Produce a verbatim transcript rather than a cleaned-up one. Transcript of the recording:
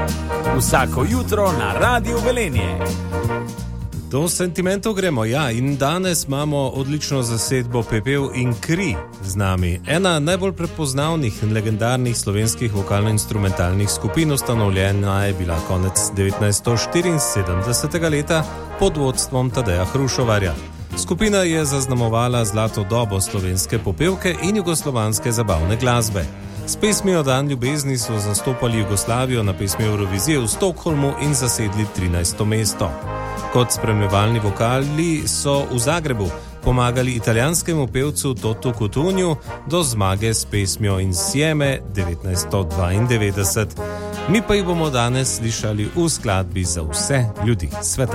Vsako jutro na Radiu Velenje. Do sentimentov gremo, ja, in danes imamo odlično zasedbo Pepel in kri z nami. Ena najbolj prepoznavnih in legendarnih slovenskih vokalno-instrumentalnih skupin, ustanovljena je bila konec devetnajststo štiriinsedemdesetega leta pod vodstvom Tadeja Hrušovarja. Skupina je zaznamovala zlato dobo slovenske popevke in jugoslovanske zabavne glasbe. S pesmijo Dan ljubezni so zastopali Jugoslavijo na pesmi Eurovizije v Stockholmu in zasedli trinajsto mesto. Kot spremljevalni vokali so v Zagrebu pomagali italijanskemu pevcu Totu Cutugnu do zmage s pesmijo Insieme devetnajststo dvaindevetdeset. Mi pa jih bomo danes slišali v skladbi za vse ljudi sveta.